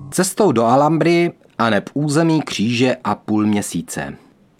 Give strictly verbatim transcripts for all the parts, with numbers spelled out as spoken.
Cestou do Alhambry aneb území kříže a půl měsíce.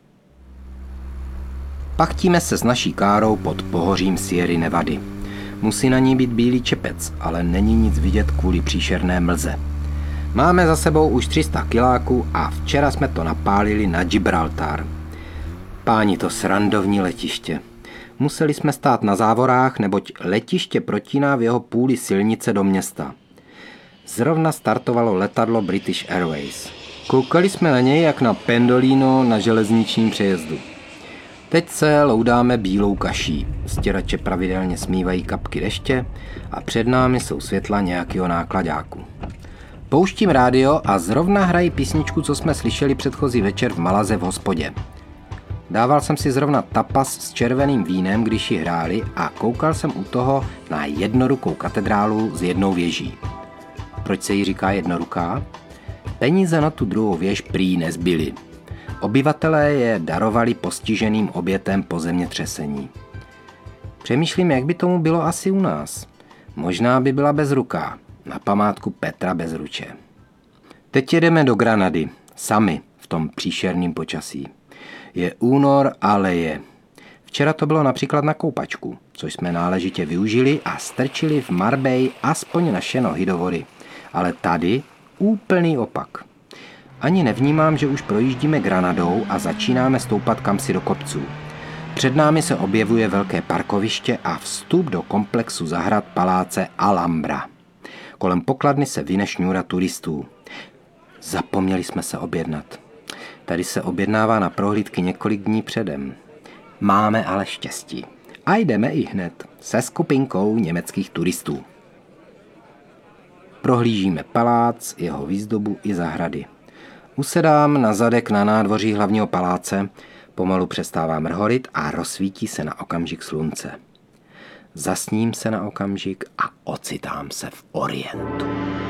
Pachtíme se s naší károu pod pohořím Sierry Nevady. Musí na ní být bílý čepec, ale není nic vidět kvůli příšerné mlze. Máme za sebou už tři sta kiláků a včera jsme to napálili na Gibraltar. Páni, to srandovní letiště. Museli jsme stát na závorách, neboť letiště protíná v jeho půli silnice do města. Zrovna startovalo letadlo British Airways. Koukali jsme na něj jak na pendolino na železničním přejezdu. Teď se loudáme bílou kaší. Stěrače pravidelně smívají kapky deště a před námi jsou světla nějakého nákladáku. Pouštím rádio a zrovna hrají písničku, co jsme slyšeli předchozí večer v Malaze v hospodě. Dával jsem si zrovna tapas s červeným vínem, když ji hráli, a koukal jsem u toho na jednorukou katedrálu s jednou věží. Proč se jí říká jednoruká? Peníze na tu druhou věž prý nezbyly. Obyvatelé je darovali postiženým obětem po zemětřesení. Přemýšlím, jak by tomu bylo asi u nás. Možná by byla bezruká, na památku Petra Bezruče. Teď jedeme do Granady, sami v tom příšerném počasí. Je únor a leje. Včera to bylo například na koupačku, což jsme náležitě využili a strčili v Marbej aspoň naše nohy do vody. Ale tady úplný opak. Ani nevnímám, že už projíždíme Granadou a začínáme stoupat kamsi do kopců. Před námi se objevuje velké parkoviště a vstup do komplexu zahrad paláce Alhambra. Kolem pokladny se vyne šňůra turistů. Zapomněli jsme se objednat. Tady se objednává na prohlídky několik dní předem. Máme ale štěstí. A jdeme i hned se skupinkou německých turistů. Prohlížíme palác, jeho výzdobu i zahrady. Usedám na zadek na nádvoří hlavního paláce, pomalu přestává mrholit a rozsvítí se na okamžik slunce. Zasním se na okamžik a ocitám se v Orientu.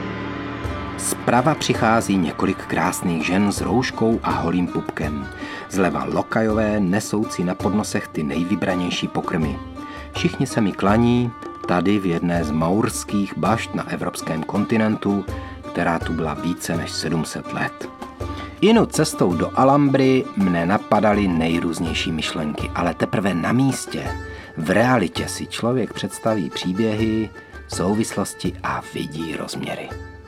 Zprava přichází několik krásných žen s rouškou a holým pupkem. Zleva lokajové nesoucí na podnosech ty nejvybranější pokrmy. Všichni se mi klaní, tady v jedné z maurských bašt na evropském kontinentu, která tu byla více než sedm set let. Inu cestou do Alhambry mne napadaly nejrůznější myšlenky, ale teprve na místě, v realitě si člověk představí příběhy, souvislosti a vidí rozměry.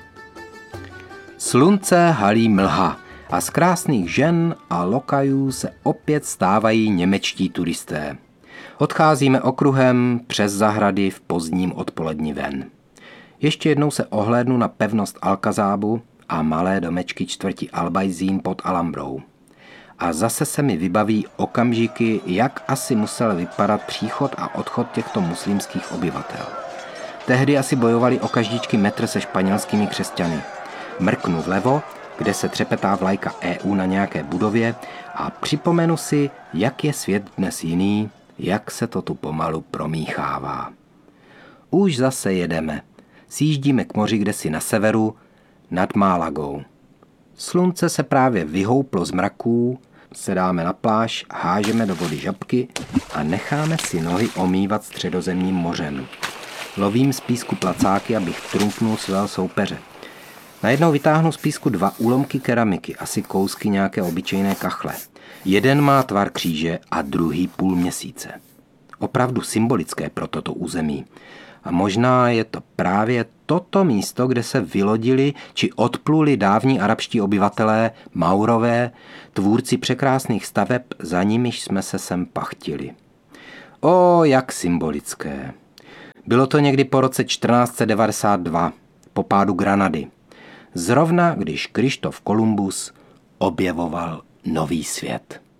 Slunce halí mlha a z krásných žen a lokajů se opět stávají němečtí turisté. Odcházíme okruhem přes zahrady v pozdním odpoledni ven. Ještě jednou se ohlédnu na pevnost Alkazábu a malé domečky čtvrti Albajzín pod Alhambrou. A zase se mi vybaví okamžiky, jak asi musel vypadat příchod a odchod těchto muslimských obyvatel. Tehdy asi bojovali o každičky metr se španělskými křesťany. Mrknu vlevo, kde se třepetá vlajka E U na nějaké budově, a připomenu si, jak je svět dnes jiný, jak se to tu pomalu promíchává. Už zase jedeme. Sjíždíme k moři kdesi na severu, nad Málagou. Slunce se právě vyhouplo z mraků, sedáme na pláž, hážeme do vody žabky a necháme si nohy omývat středozemním mořem. Lovím z písku placáky, abych trumpnul svého soupeře. Najednou vytáhnu z písku dva úlomky keramiky, asi kousky nějaké obyčejné kachle. Jeden má tvar kříže a druhý půl měsíce. Opravdu symbolické pro toto území. A možná je to právě toto místo, kde se vylodili či odpluli dávní arabští obyvatelé, Maurové, tvůrci překrásných staveb, za nimiž jsme se sem pachtili. O, jak symbolické. Bylo to někdy po roce čtrnáct set devadesát dva, po pádu Granady. Zrovna když Kryštof Kolumbus objevoval nový svět.